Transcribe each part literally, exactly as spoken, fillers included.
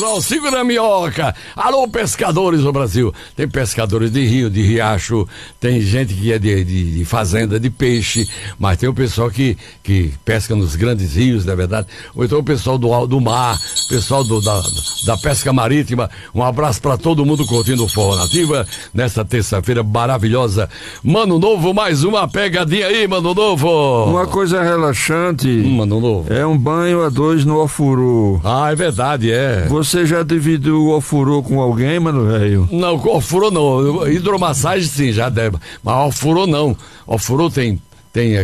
anzol, segura a minhoca. Alô, pescadores do Brasil. Tem pescadores de rio, de riacho, tem gente que é de, de, de fazenda de peixe, mas tem o pessoal que, que pesca nos grandes rios, não é verdade? Ou então o pessoal do, do mar, pessoal do, da, da pesca marítima. Um abraço pra todo mundo curtindo o Forró Nativa nesta terça-feira maravilhosa. Mano Novo, mais uma pegadinha aí, Mano Novo. Uma coisa relaxante. Hum, Mano Novo. É um banho a dois no ofurô. Ah, é verdade, é. Você já dividiu o ofurô com alguém, mano velho? Não, ofurô não. Hidromassagem sim, já deve. Mas ofurô não. Ofurô tem, tem,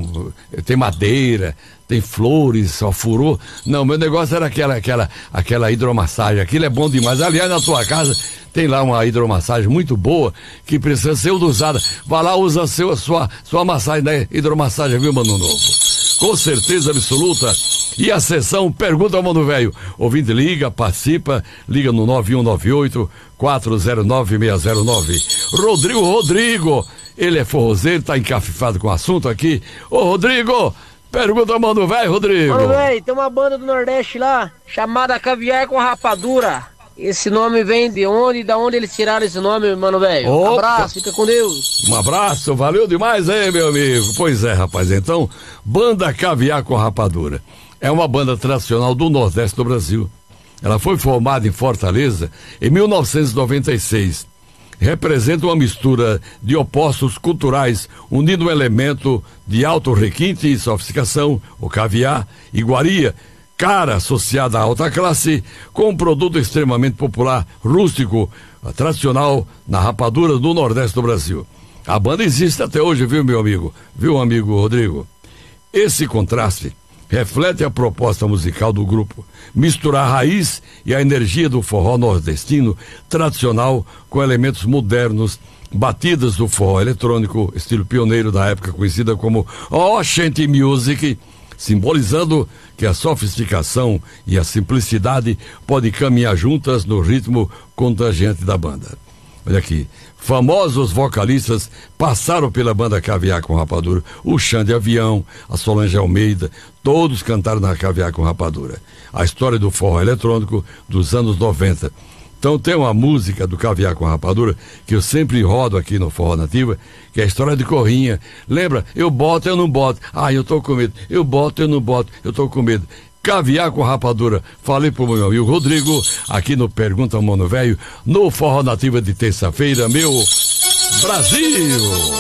tem madeira, tem flores, ofurô. Não, meu negócio era aquela, aquela, aquela hidromassagem. Aquilo é bom demais. Aliás, na tua casa tem lá uma hidromassagem muito boa que precisa ser usada. Vai lá, usa a sua, sua, sua massagem da hidromassagem, viu, Mano Novo? Com certeza absoluta. E a sessão Pergunta ao Mano Velho. Ouvinte liga, participa, liga no nove um nove oito, quatro zero nove, seis zero nove. Rodrigo Rodrigo, ele é forrozeiro, tá encafifado com o assunto aqui. Ô Rodrigo, pergunta ao Mano Velho, Rodrigo. Mano Velho, tem uma banda do Nordeste lá, chamada Caviar com Rapadura. Esse nome vem de onde e da onde eles tiraram esse nome, Mano Velho? Um abraço, fica com Deus. Um abraço, valeu demais, hein, meu amigo? Pois é, rapaz, então, Banda Caviar com Rapadura. É uma banda tradicional do Nordeste do Brasil. Ela foi formada em Fortaleza em mil novecentos e noventa e seis. Representa uma mistura de opostos culturais, unindo um elemento de alto requinte e sofisticação, o caviar, iguaria, cara associada à alta classe, com um produto extremamente popular, rústico, tradicional, na rapadura do Nordeste do Brasil. A banda existe até hoje, viu, meu amigo? Viu, amigo Rodrigo? Esse contraste reflete a proposta musical do grupo, misturar a raiz e a energia do forró nordestino tradicional com elementos modernos, batidas do forró eletrônico, estilo pioneiro da época conhecida como Oshente Music, simbolizando que a sofisticação e a simplicidade podem caminhar juntas no ritmo contagiante da banda. Olha aqui, famosos vocalistas passaram pela banda Caviar com Rapadura. O Xande Avião, a Solange Almeida, todos cantaram na Caviar com Rapadura. A história do forró eletrônico dos anos noventa. Então tem uma música do Caviar com Rapadura que eu sempre rodo aqui no Forró Nativa, que é a história de Corrinha. Lembra? Eu boto, eu não boto. Ah, eu tô com medo. Eu boto, eu não boto. Eu tô com medo. Caviar com Rapadura. Falei pro meu amigo Rodrigo, aqui no Pergunta ao Mano Velho, no Forró Nativa de terça-feira, meu Brasil!